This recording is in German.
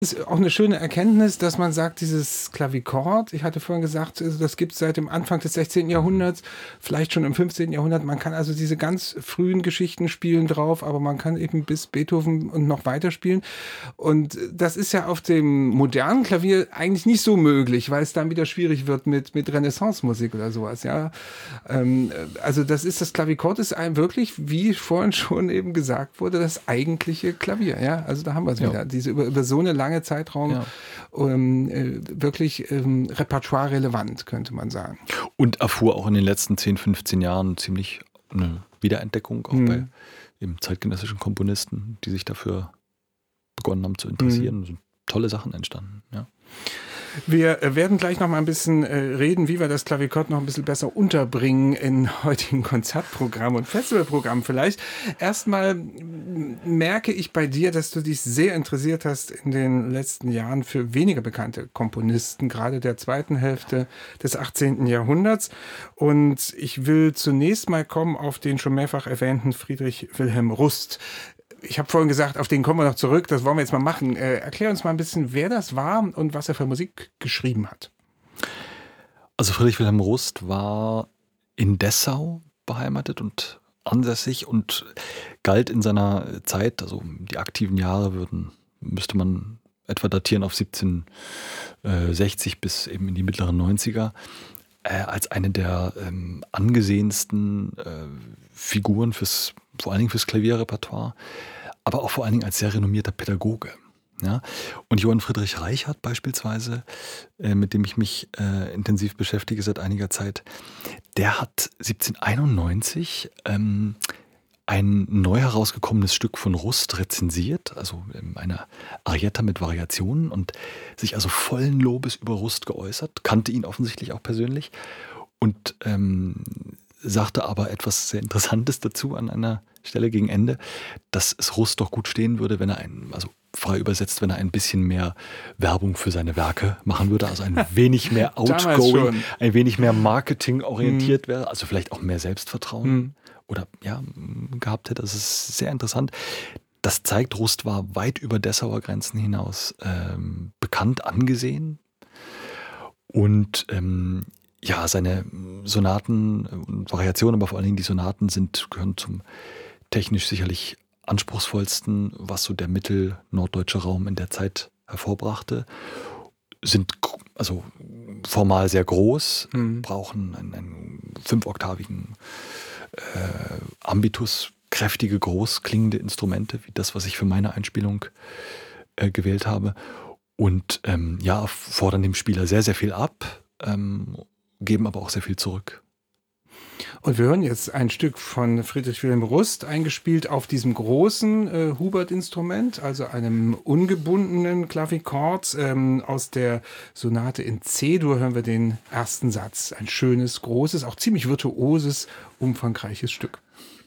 Ist auch eine schöne Erkenntnis, dass man sagt, dieses Klavichord, ich hatte vorhin gesagt, das gibt es seit dem Anfang des 16. Jahrhunderts, vielleicht schon im 15. Jahrhundert. Man kann also diese ganz frühen Geschichten spielen drauf, aber man kann eben bis Beethoven und noch weiter spielen. Und das ist ja auf dem modernen Klavier eigentlich nicht so möglich, weil es dann wieder schwierig wird mit Renaissance-Musik oder sowas. Ja, also das Klavichord ist einem wirklich, wie vorhin schon eben gesagt wurde, das eigentliche Klavier. Ja, also da haben wir es wieder. Diese über so eine lange Zeitraum wirklich Repertoire relevant, könnte man sagen. Und erfuhr auch in den letzten 10, 15 Jahren ziemlich eine Wiederentdeckung, auch bei eben zeitgenössischen Komponisten, die sich dafür begonnen haben zu interessieren. Sind tolle Sachen entstanden, ja. Wir werden gleich noch mal ein bisschen reden, wie wir das Klavichord noch ein bisschen besser unterbringen in heutigen Konzertprogramm und Festivalprogramm vielleicht. Erstmal merke ich bei dir, dass du dich sehr interessiert hast in den letzten Jahren für weniger bekannte Komponisten, gerade der zweiten Hälfte des 18. Jahrhunderts. Und ich will zunächst mal kommen auf den schon mehrfach erwähnten Friedrich Wilhelm Rust. Ich habe vorhin gesagt, auf den kommen wir noch zurück, das wollen wir jetzt mal machen. Erklär uns mal ein bisschen, wer das war und was er für Musik geschrieben hat. Also Friedrich Wilhelm Rust war in Dessau beheimatet und ansässig und galt in seiner Zeit, also die aktiven Jahre müsste man etwa datieren auf 1760 bis eben in die mittleren 90er, als eine der angesehensten Figuren vor allen Dingen fürs Klavierrepertoire, aber auch vor allen Dingen als sehr renommierter Pädagoge. Ja? Und Johann Friedrich Reichert beispielsweise, mit dem ich mich intensiv beschäftige seit einiger Zeit, der hat 1791 ein neu herausgekommenes Stück von Rust rezensiert, also eine Arietta mit Variationen, und sich also vollen Lobes über Rust geäußert, kannte ihn offensichtlich auch persönlich und sagte aber etwas sehr Interessantes dazu an einer Stelle gegen Ende, dass es Rust doch gut stehen würde, wenn er also frei übersetzt, wenn er ein bisschen mehr Werbung für seine Werke machen würde, also ein wenig mehr outgoing, ein wenig mehr marketingorientiert wäre, also vielleicht auch mehr Selbstvertrauen oder gehabt hätte. Das ist sehr interessant. Das zeigt, Rust war weit über Dessauer Grenzen hinaus bekannt, angesehen und seine Sonaten und Variationen, aber vor allen Dingen die Sonaten gehören zum technisch sicherlich anspruchsvollsten, was so der mittelnorddeutsche Raum in der Zeit hervorbrachte, sind also formal sehr groß, brauchen einen 5-oktavigen Ambitus, kräftige, groß klingende Instrumente, wie das, was ich für meine Einspielung gewählt habe, und fordern dem Spieler sehr, sehr viel ab, geben aber auch sehr viel zurück. Und wir hören jetzt ein Stück von Friedrich Wilhelm Rust, eingespielt auf diesem großen Hubert-Instrument, also einem ungebundenen Klavichord. Aus der Sonate in C-Dur hören wir den ersten Satz. Ein schönes, großes, auch ziemlich virtuoses, umfangreiches Stück.